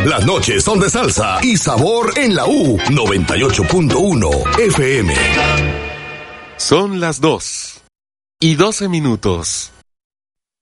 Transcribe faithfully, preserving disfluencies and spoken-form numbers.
Las noches son de salsa y sabor en la U noventa y ocho punto uno F M. Son las dos y doce minutos.